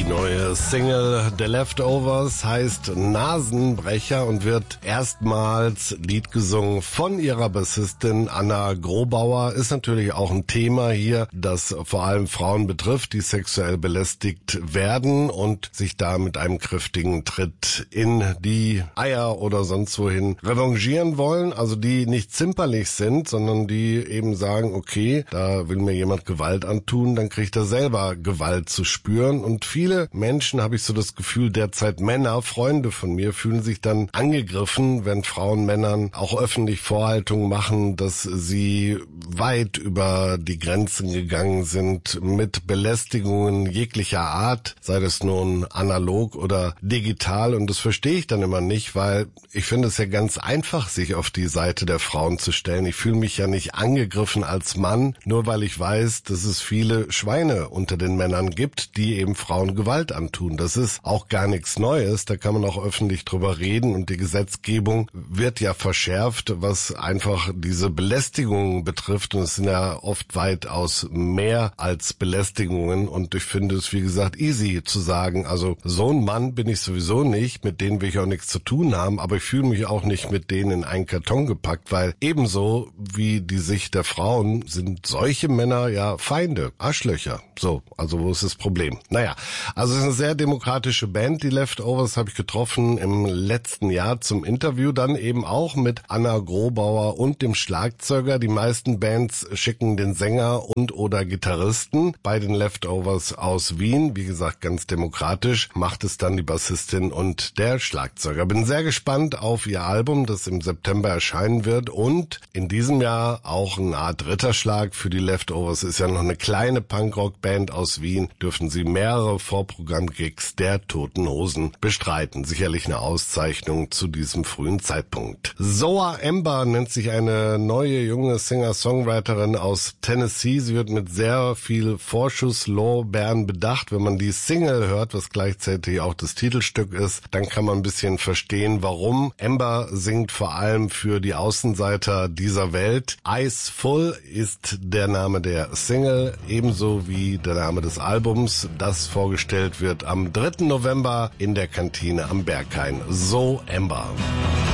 Die neue Single The Leftovers heißt Nasenbrecher und wird erstmals Lied gesungen von ihrer Bassistin Anna Grobauer. Ist natürlich auch ein Thema hier, das vor allem Frauen betrifft, die sexuell belästigt werden und sich da mit einem kräftigen Tritt in die Eier oder sonst wohin revanchieren wollen. Also die nicht zimperlich sind, sondern die eben sagen, okay, da will mir jemand Gewalt antun, dann kriegt er selber Gewalt zu spüren. Und viele Menschen, habe ich so das Gefühl, derzeit Männer, Freunde von mir, fühlen sich dann angegriffen, wenn Frauen Männern auch öffentlich Vorhaltungen machen, dass sie weit über die Grenzen gegangen sind mit Belästigungen jeglicher Art, sei das nun analog oder digital. Und das verstehe ich dann immer nicht, weil ich finde es ja ganz einfach, sich auf die Seite der Frauen zu stellen. Ich fühle mich ja nicht angegriffen als Mann, nur weil ich weiß, dass es viele Schweine unter den Männern gibt, die eben Frauen Gewalt antun. Das ist auch gar nichts Neues, da kann man auch öffentlich drüber reden und die Gesetzgebung wird ja verschärft, was einfach diese Belästigungen betrifft und es sind ja oft weitaus mehr als Belästigungen und ich finde es, wie gesagt, easy zu sagen, also so ein Mann bin ich sowieso nicht, mit denen will ich auch nichts zu tun haben, aber ich fühle mich auch nicht mit denen in einen Karton gepackt, weil ebenso wie die Sicht der Frauen sind solche Männer ja Feinde, Arschlöcher. So, also wo ist das Problem? Naja, also es ist eine sehr demokratische Band, die Leftovers, habe ich getroffen im letzten Jahr zum Interview, dann eben auch mit Anna Grobauer und dem Schlagzeuger. Die meisten Bands schicken den Sänger und oder Gitarristen. Bei den Leftovers aus Wien, wie gesagt, ganz demokratisch, macht es dann die Bassistin und der Schlagzeuger. Bin sehr gespannt auf ihr Album, das im September erscheinen wird und in diesem Jahr auch eine Art Ritterschlag für die Leftovers. Ist ja noch eine kleine Punkrock-Band aus Wien, dürfen sie mehrere Vorprogramm-Gigs der Toten Hosen bestreiten. Sicherlich eine Auszeichnung zu diesem frühen Zeitpunkt. Zoa Ember nennt sich eine neue junge Singer-Songwriterin aus Tennessee. Sie wird mit sehr viel Vorschusslorbeeren bedacht. Wenn man die Single hört, was gleichzeitig auch das Titelstück ist, dann kann man ein bisschen verstehen, warum. Ember singt vor allem für die Außenseiter dieser Welt. Eyes Full ist der Name der Single, ebenso wie der Name des Albums, das vorgestellt wird am 3. November in der Kantine am Berghain. So Ember.